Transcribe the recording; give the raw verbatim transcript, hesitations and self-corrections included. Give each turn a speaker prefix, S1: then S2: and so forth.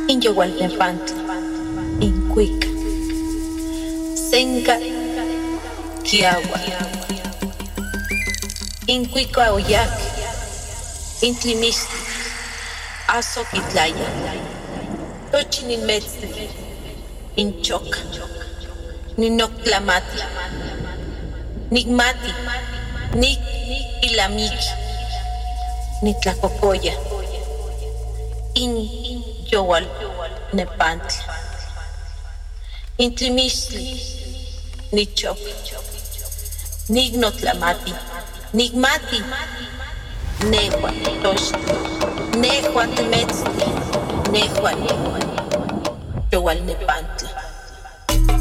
S1: in Yowaltepantla, in Cuica, Senca, Kiawa, in Cuica Oyac, in Tlimistli, Azoquitlaya, Tochin in Metzli, in Choca, Ninoctlamati, Nigmati, Nik Ilamiki, Nitlacocoya, in Yowal Nepantla, in Tlimistli, Nichok, Nignotlamati, Nigmati, Nehua, Toshti, Nehua Temetzli, Nehua, Yowal Nepantla.